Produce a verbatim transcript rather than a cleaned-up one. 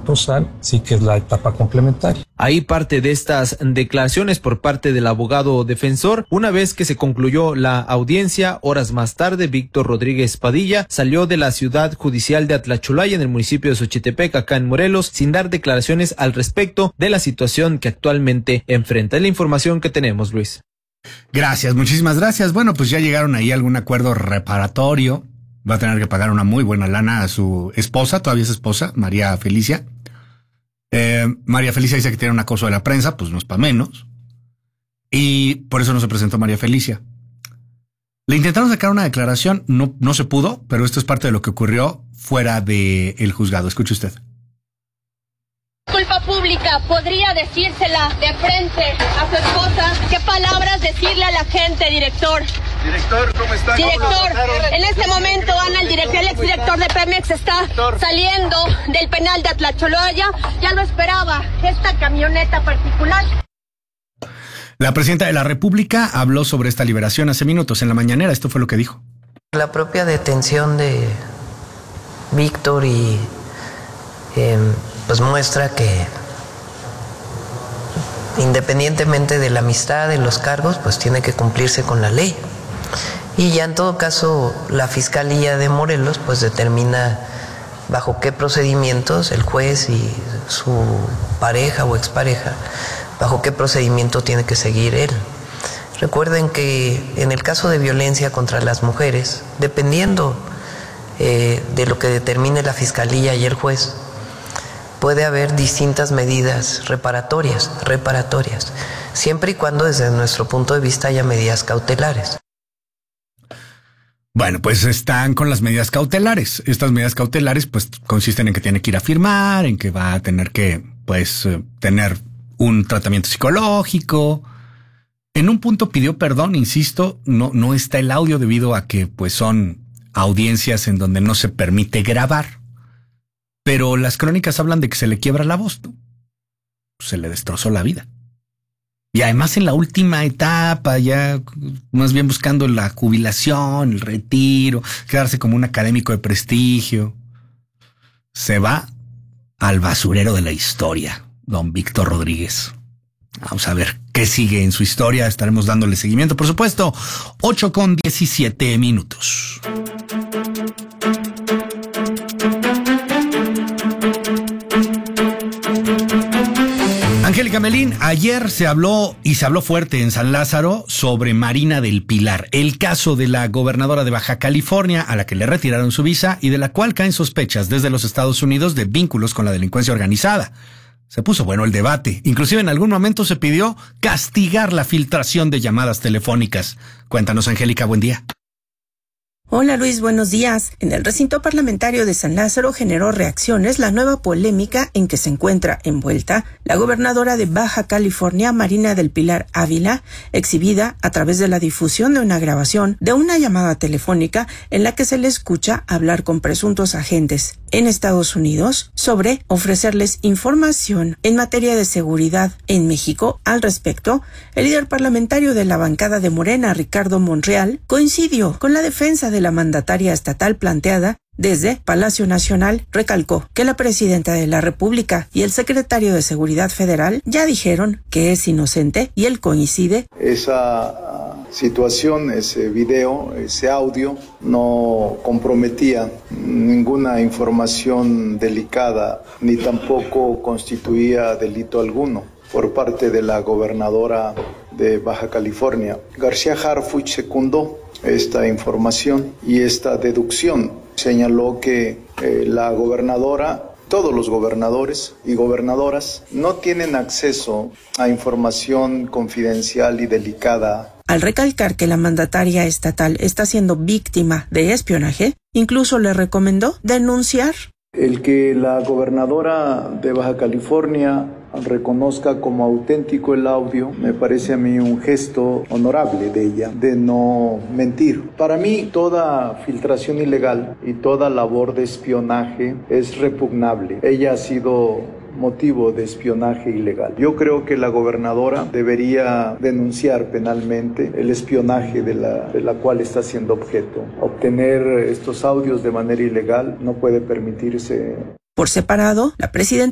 procesal, sí que es la etapa complementaria. Ahí parte de estas declaraciones por parte del abogado defensor. Una vez que se concluyó la audiencia, horas más tarde, Víctor Rodríguez Padilla salió de la ciudad judicial de Atlachulaya, en el municipio de Xochitepec, acá en Morelos, sin dar declaraciones al respecto de la situación que actualmente enfrenta. Es la información que tenemos, Luis. Gracias, muchísimas gracias. Bueno, pues ya llegaron ahí a algún acuerdo reparatorio. Va a tener que pagar una muy buena lana a su esposa, todavía es esposa, María Felicia. Eh, María Felicia dice que tiene un acoso de la prensa, pues no es para menos. Y por eso no se presentó María Felicia. Le intentaron sacar una declaración, no, no se pudo, pero esto es parte de lo que ocurrió fuera del juzgado. Escuche usted. Culpa pública, ¿podría decírsela de frente a su esposa? ¿Qué palabras decirle a la gente, director? Director, ¿cómo está? Director, en este momento, Ana, el director, el exdirector de Pemex está director. saliendo del penal de Atlacholoya. Ya lo esperaba, esta camioneta particular. La presidenta de la República habló sobre esta liberación hace minutos en la mañanera. Esto fue lo que dijo. La propia detención de Víctor y eh, pues muestra que independientemente de la amistad, de los cargos, pues tiene que cumplirse con la ley. Y ya en todo caso la Fiscalía de Morelos pues determina bajo qué procedimientos el juez y su pareja o expareja, bajo qué procedimiento tiene que seguir él. Recuerden que en el caso de violencia contra las mujeres, dependiendo eh, de lo que determine la Fiscalía y el juez, puede haber distintas medidas reparatorias, reparatorias, siempre y cuando desde nuestro punto de vista haya medidas cautelares. Bueno, pues están con las medidas cautelares. Estas medidas cautelares pues consisten en que tiene que ir a firmar, en que va a tener que pues tener un tratamiento psicológico. En un punto pidió perdón, insisto, no, no está el audio debido a que pues son audiencias en donde no se permite grabar. Pero las crónicas hablan de que se le quiebra la voz, ¿no? Se le destrozó la vida. Y además en la última etapa, ya más bien buscando la jubilación, el retiro, quedarse como un académico de prestigio. Se va al basurero de la historia, don Víctor Rodríguez. Vamos a ver qué sigue en su historia. Estaremos dándole seguimiento, por supuesto. ocho con diecisiete minutos. Angélica Melín, ayer se habló y se habló fuerte en San Lázaro sobre Marina del Pilar, el caso de la gobernadora de Baja California a la que le retiraron su visa y de la cual caen sospechas desde los Estados Unidos de vínculos con la delincuencia organizada. Se puso bueno el debate, inclusive en algún momento se pidió castigar la filtración de llamadas telefónicas. Cuéntanos, Angélica, buen día. Hola Luis, buenos días. En el recinto parlamentario de San Lázaro generó reacciones la nueva polémica en que se encuentra envuelta la gobernadora de Baja California, Marina del Pilar Ávila, exhibida a través de la difusión de una grabación de una llamada telefónica en la que se le escucha hablar con presuntos agentes en Estados Unidos sobre ofrecerles información en materia de seguridad en México. Al respecto, el líder parlamentario de la bancada de Morena, Ricardo Monreal, coincidió con la defensa de la mandataria estatal planteada desde Palacio Nacional. Recalcó que la presidenta de la República y el secretario de Seguridad Federal ya dijeron que es inocente y él coincide. Esa situación, ese video, ese audio no comprometía ninguna información delicada ni tampoco constituía delito alguno por parte de la gobernadora de Baja California. García Harfuch secundó esta información y esta deducción. Señaló que eh, la gobernadora, todos los gobernadores y gobernadoras no tienen acceso a información confidencial y delicada. Al recalcar que la mandataria estatal está siendo víctima de espionaje, incluso le recomendó denunciar. El que la gobernadora de Baja California reconozca como auténtico el audio, me parece a mí un gesto honorable de ella, de no mentir. Para mí, toda filtración ilegal y toda labor de espionaje es repugnable. Ella ha sido motivo de espionaje ilegal. Yo creo que la gobernadora debería denunciar penalmente el espionaje de la, de la cual está siendo objeto. Obtener estos audios de manera ilegal no puede permitirse. Por separado, la presidenta